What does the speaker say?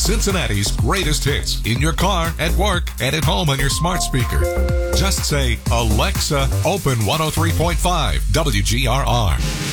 Cincinnati's greatest hits in your car, at work, and at home on your smart speaker. Just say, Alexa, open 103.5 WGRR.